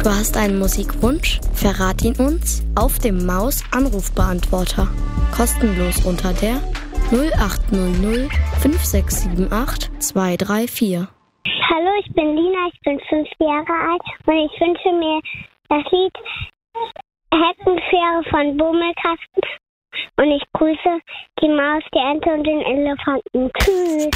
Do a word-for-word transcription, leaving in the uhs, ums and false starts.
Du hast einen Musikwunsch? Verrat ihn uns auf dem Maus-Anrufbeantworter. Kostenlos unter der null acht null null fünf sechs sieben acht zwei drei vier. Hallo, ich bin Lina, ich bin fünf Jahre alt und ich wünsche mir das Lied Heckenfähre von Bummelkasten und ich grüße die Maus, die Ente und den Elefanten. Tschüss.